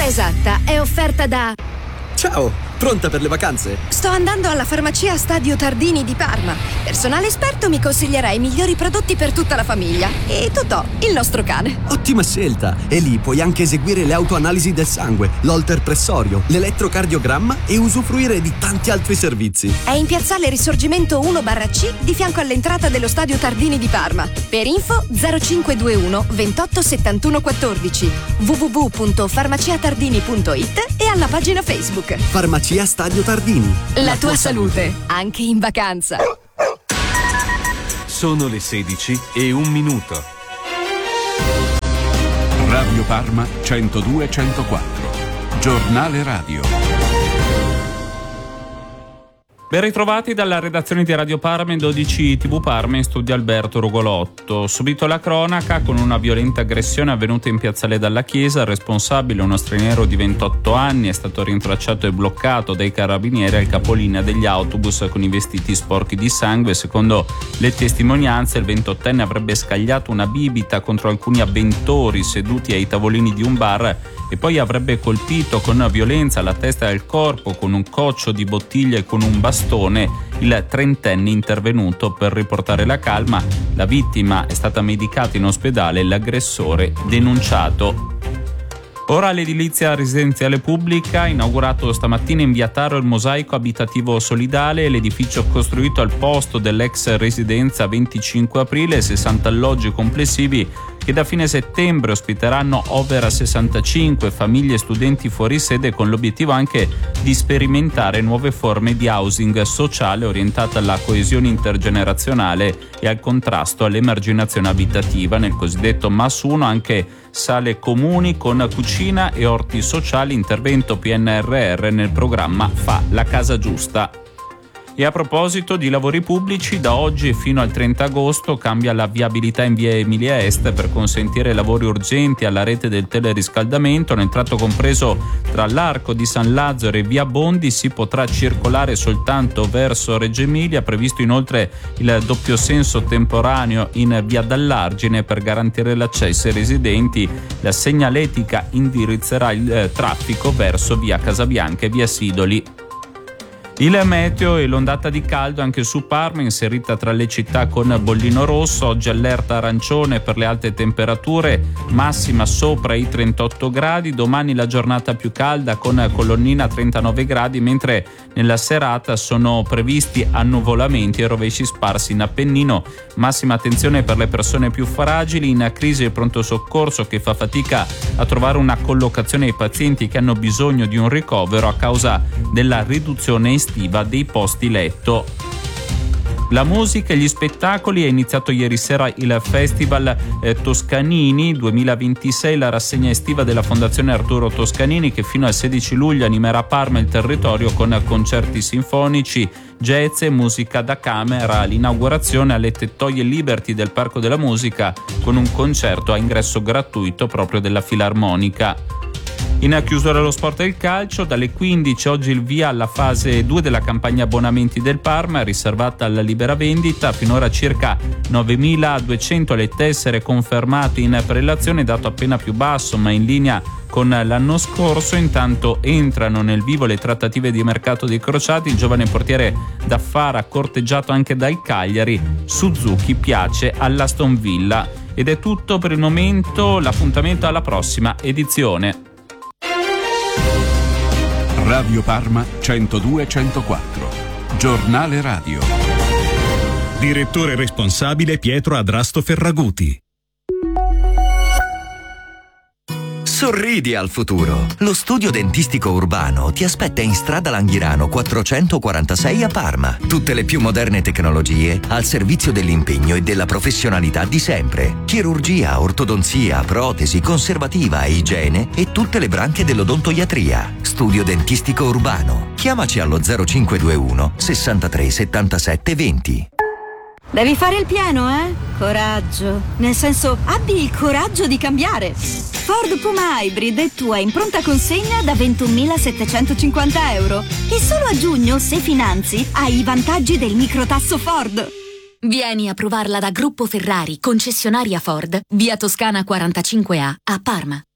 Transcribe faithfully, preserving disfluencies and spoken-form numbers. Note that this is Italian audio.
L'ora esatta è offerta da... Ciao, pronta per le vacanze? Sto andando alla farmacia Stadio Tardini di Parma. Personale esperto mi consiglierà i migliori prodotti per tutta la famiglia. E Totò, il nostro cane. Ottima scelta! E lì puoi anche eseguire le autoanalisi del sangue, l'holter pressorio, l'elettrocardiogramma e usufruire di tanti altri servizi. È in piazzale Risorgimento uno barra C, di fianco all'entrata dello Stadio Tardini di Parma. Per info zero cinque due uno ventotto settantuno quattordici, w w w punto farmaciatardini punto it e alla pagina Facebook. Farmacia Stadio Tardini. La, La tua, tua salute, salute, anche in vacanza. Sono le sedici e un minuto. Radio Parma centodue centoquattro. Giornale radio. Ben ritrovati dalla redazione di Radio Parma in dodici tivù Parma, in studio Alberto Rugolotto. Subito la cronaca con una violenta aggressione avvenuta in piazzale dalla Chiesa. Il responsabile, uno straniero di ventotto anni, è stato rintracciato e bloccato dai carabinieri al capolinea degli autobus con i vestiti sporchi di sangue. Secondo le testimonianze, il ventottenne avrebbe scagliato una bibita contro alcuni avventori seduti ai tavolini di un bar e poi avrebbe colpito con violenza la testa e il corpo con un coccio di bottiglia e con un bastone il trentenne intervenuto per riportare la calma. La vittima è stata medicata in ospedale e l'aggressore denunciato. Ora l'edilizia residenziale pubblica, inaugurato stamattina in via Taro il mosaico abitativo solidale, l'edificio costruito al posto dell'ex residenza venticinque aprile, sessanta alloggi complessivi che da fine settembre ospiteranno over sessantacinque famiglie e studenti fuori sede, con l'obiettivo anche di sperimentare nuove forme di housing sociale orientate alla coesione intergenerazionale e al contrasto all'emarginazione abitativa. Nel cosiddetto M A S uno anche sale comuni con cucina e orti sociali, intervento P N R R nel programma Fa la casa giusta. E a proposito di lavori pubblici, da oggi fino al trenta agosto cambia la viabilità in via Emilia Est per consentire lavori urgenti alla rete del teleriscaldamento. Nel tratto compreso tra l'Arco di San Lazzaro e via Bondi si potrà circolare soltanto verso Reggio Emilia. Previsto inoltre il doppio senso temporaneo in via Dall'Argine per garantire l'accesso ai residenti. La segnaletica indirizzerà il eh, traffico verso via Casabianca e via Sidoli. Il meteo e l'ondata di caldo anche su Parma, inserita tra le città con bollino rosso. Oggi allerta arancione per le alte temperature, massima sopra i trentotto gradi. Domani la giornata più calda con colonnina trentanove gradi, mentre nella serata sono previsti annuvolamenti e rovesci sparsi in Appennino. Massima attenzione per le persone più fragili. In crisi il pronto soccorso, che fa fatica a trovare una collocazione ai pazienti che hanno bisogno di un ricovero a causa della riduzione estiva dei posti letto. La musica e gli spettacoli. È iniziato ieri sera il Festival eh, Toscanini duemilaventisei, la rassegna estiva della Fondazione Arturo Toscanini, che fino al sedici luglio animerà Parma e il territorio con concerti sinfonici, jazz e musica da camera. L'inaugurazione alle Tettoie Liberty del Parco della Musica, con un concerto a ingresso gratuito proprio della Filarmonica. In chiusura allo sport e il calcio, dalle quindici oggi il via alla fase due della campagna abbonamenti del Parma, riservata alla libera vendita. Finora circa novemiladuecento le tessere confermate in prelazione, dato appena più basso ma in linea con l'anno scorso. Intanto entrano nel vivo le trattative di mercato dei crociati. Il giovane portiere d'Affara, corteggiato anche dal Cagliari, Suzuki, piace all'Aston Villa. Ed è tutto per il momento, l'appuntamento alla prossima edizione. Radio Parma centodue centoquattro. Giornale radio. Direttore responsabile Pietro Adrasto Ferraguti. Sorridi al futuro. Lo studio dentistico urbano ti aspetta in strada Langhirano quattrocentoquarantasei a Parma. Tutte le più moderne tecnologie al servizio dell'impegno e della professionalità di sempre. Chirurgia, ortodonzia, protesi, conservativa e igiene e tutte le branche dell'odontoiatria. Studio dentistico urbano. Chiamaci allo zero cinque due uno sessantatré settantasette venti. Devi fare il pieno, eh? Coraggio. Nel senso, abbi il coraggio di cambiare. Ford Puma Hybrid è tua in pronta consegna da ventunomilasettecentocinquanta euro. E solo a giugno, se finanzi, hai i vantaggi del microtasso Ford. Vieni a provarla da Gruppo Ferrari, concessionaria Ford, via Toscana quarantacinque A, a Parma.